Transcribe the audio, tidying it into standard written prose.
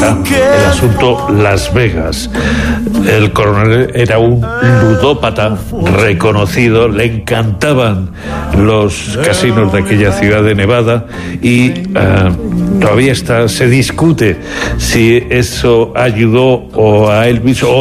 está el asunto Las Vegas. El coronel era un ludópata reconocido, le encantaban los casinos de aquella ciudad de Nevada y todavía se discute si eso ayudó o a Elvis o